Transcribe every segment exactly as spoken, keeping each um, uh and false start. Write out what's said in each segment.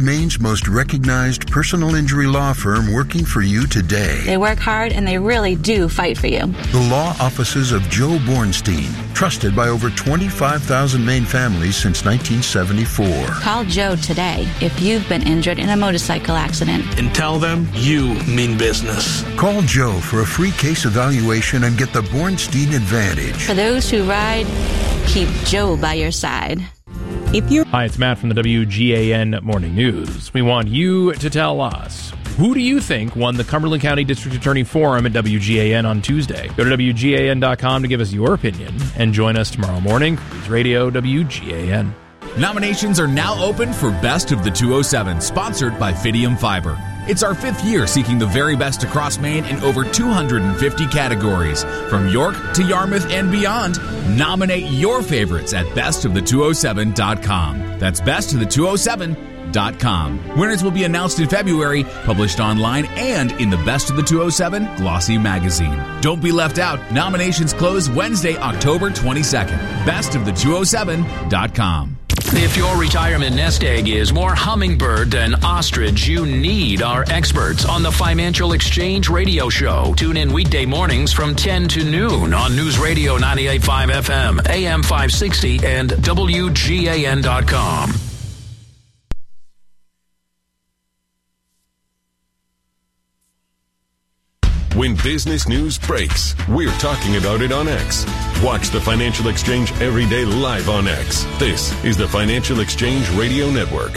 Maine's most recognized personal injury law firm working for you today. They work hard and they really do fight for you. The law offices of Joe Bornstein, trusted by over twenty-five thousand Maine families since nineteen seventy-four. Call Joe today if you've been injured in a motorcycle accident. And tell them you mean business. Call Joe for a free case evaluation and get the Bornstein Advantage. For those who ride, keep Joe by your side. If you Hi, it's Matt from the W G A N Morning News. We want you to tell us, who do you think won the Cumberland County District Attorney Forum at W G A N on Tuesday? Go to W G A N dot com to give us your opinion and join us tomorrow morning. It's Radio W G A N. Nominations are now open for Best of the two oh seven, sponsored by Fidium Fiber. It's our fifth year seeking the very best across Maine in over two hundred fifty categories. From York to Yarmouth and beyond, nominate your favorites at best of the two oh seven dot com. That's best of the two oh seven dot com. Winners will be announced in February, published online and in the Best of the two oh seven Glossy magazine. Don't be left out. Nominations close Wednesday, October twenty-second. best of the two oh seven dot com. If your retirement nest egg is more hummingbird than ostrich, you need our experts on the Financial Exchange Radio Show. Tune in weekday mornings from ten to noon on News Radio ninety-eight point five F M, A M five sixty, and W G A N dot com. When business news breaks, we're talking about it on X. Watch the Financial Exchange every day live on X. This is the Financial Exchange Radio Network.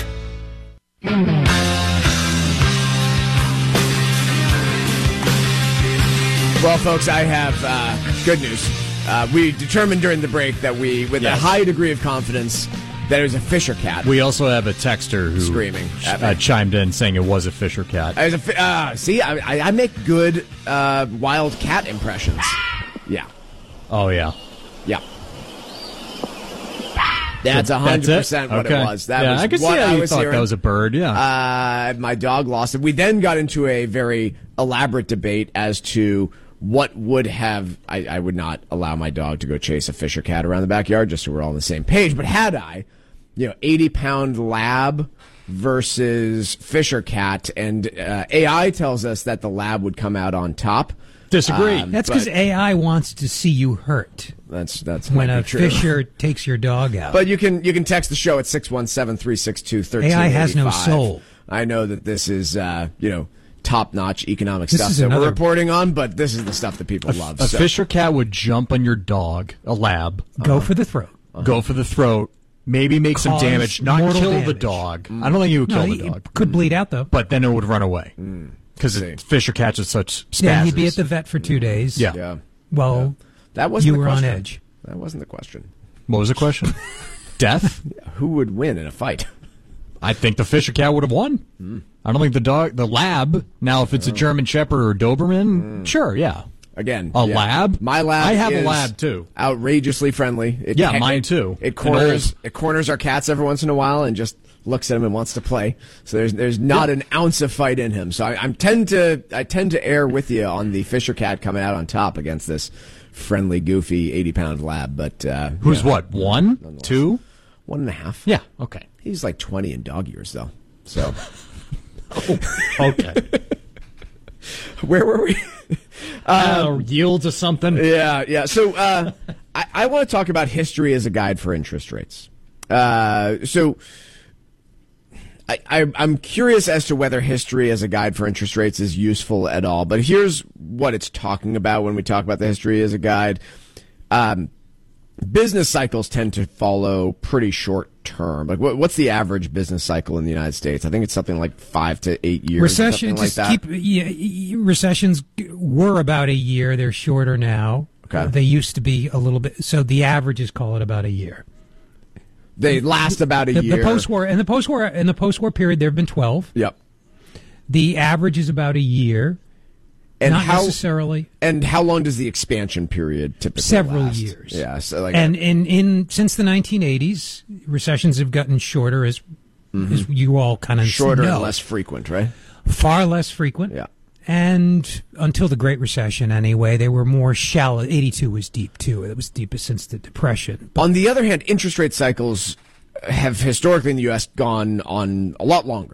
Well, folks, I have uh, good news. Uh, we determined during the break that we, with yes. a high degree of confidence, that it was a Fisher cat. We also have a texter who screaming uh, chimed in saying it was a Fisher cat. I was a, uh, see, I, I make good uh, wild cat impressions. Yeah. Oh, yeah. Yeah. That's one hundred percent what okay. it was. That yeah, was I can see what how I you was thought hearing. that was a bird, yeah. Uh, my dog lost it. We then got into a very elaborate debate as to what would have... I, I would not allow my dog to go chase a Fisher cat around the backyard, just so we're all on the same page. But had I, you know, eighty-pound lab versus Fisher cat, and uh, A I tells us that the lab would come out on top. Disagree. Um, that's because A I wants to see you hurt. That's that's when a true. Fisher takes your dog out. But you can you can text the show at six one seven, three six two, one three eight five. A I has no soul. I know that this is uh, you know top-notch economic this stuff that another... we're reporting on, but this is the stuff that people a, love. A so. Fisher cat would jump on your dog, a lab. Go uh-huh. for the throat. Uh-huh. Go for the throat. Maybe make Cause some damage. Not kill damage. the dog. Mm. I don't think you would no, kill the dog. Could bleed out, though. But then it would run away. Because mm. Fisher cats are such spasms. Yeah, he'd be at the vet for two days. Yeah. yeah. Well, yeah. That wasn't you the were question. on edge. That wasn't the question. What was the question? Death? Yeah, who would win in a fight? I think the Fisher cat would have won. Mm. I don't think the dog, the lab. Now, if it's a German Shepherd or a Doberman, mm. sure, yeah. Again, a yeah. lab. My lab. I have is a lab too. Outrageously friendly. It, yeah, it, mine too. It corners. It corners our cats every once in a while and just looks at him and wants to play. So there's there's not yeah. an ounce of fight in him. So I, I tend to I tend to err with you on the Fisher cat coming out on top against this friendly, goofy eighty pound lab. But uh, who's yeah. what? One, two, one and a half. Yeah. Okay. He's like twenty in dog years though. So. oh, okay. Where were we? um, uh, yields or something? Yeah, yeah. So uh, I, I want to talk about history as a guide for interest rates. Uh, so I, I, I'm curious as to whether history as a guide for interest rates is useful at all. But here's what it's talking about when we talk about the history as a guide. Um, business cycles tend to follow pretty short term. Like, what, what's the average business cycle in the United States? I think it's something like five to eight years. Recession, like just that. keep yeah, recessions were about a year. They're shorter now. Okay. They used to be a little bit. So the averages call it about a year. They last about a the, year. The post-war in the post-war in the post-war period, there have been twelve. Yep. The average is about a year. And Not how, necessarily. And how long does the expansion period typically Several last? years. Yeah. So like and in, in since the nineteen eighties, recessions have gotten shorter, as mm-hmm. as you all kind of shorter know. and less frequent, right? Far less frequent. Yeah. And until the Great Recession, anyway, they were more shallow. eighty-two was deep too. It was deepest since the Depression. But on the other hand, interest rate cycles have historically in the U S gone on a lot longer.